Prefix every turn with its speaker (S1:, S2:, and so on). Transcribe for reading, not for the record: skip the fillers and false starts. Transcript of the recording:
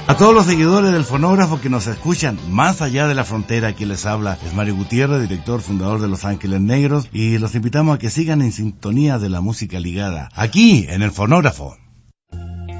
S1: A todos los seguidores del fonógrafo que nos escuchan más allá de la frontera, quien les habla es Mario Gutiérrez, director fundador de Los Ángeles Negros, y los invitamos a que sigan en sintonía de la música ligada, aquí en el fonógrafo.